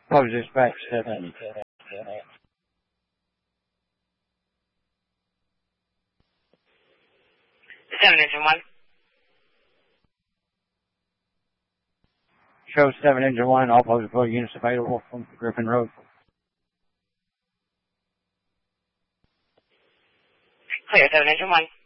Pose dispatch 7. 7 engine 1. Show 7 engine 1, all pose deploy units available from Griffin Road. Clear 7 engine 1.